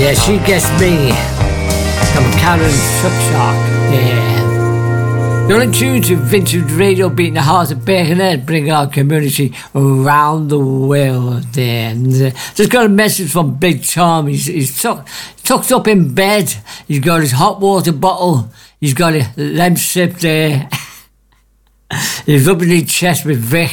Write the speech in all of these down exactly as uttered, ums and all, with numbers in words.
Yeah, She Gets Me. From Karen Shuckshark. Yeah. You're in tune to Vintage Radio, beating the heart of Birkenhead, bringing our community around the world there. And, uh, just got a message from Big Tom. He's, he's tuck, tucked up in bed. He's got his hot water bottle. He's got a lemon sip there. He's rubbing his chest with Vic.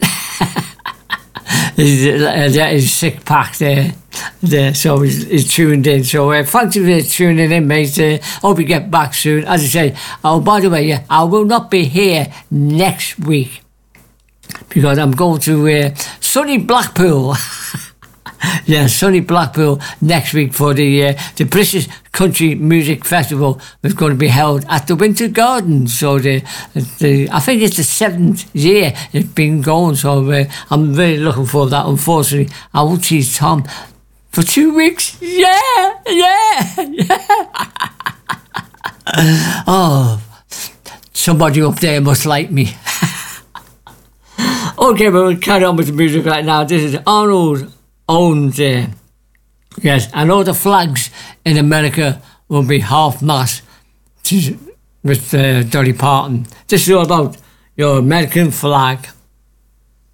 He's, uh, his sick pack there. There, so he's, he's tuned in. So uh, thanks for tuning in, mate. Uh, hope you get back soon. As I say, oh, by the way, yeah, I will not be here next week because I'm going to uh, sunny Blackpool. Yeah, sunny Blackpool next week for the uh, the British Country Music Festival that's going to be held at the Winter Garden. So the, the I think it's the seventh year it's been going. So uh, I'm really looking forward to that. Unfortunately, I won't see Tom for two weeks. Yeah, yeah, yeah. Oh, somebody up there must like me. Okay, but we'll carry on with the music right now. This is Arnold Owens there. Uh, yes, I know the flags in America will be half mast with uh, Dolly Parton. This is all about your American flag.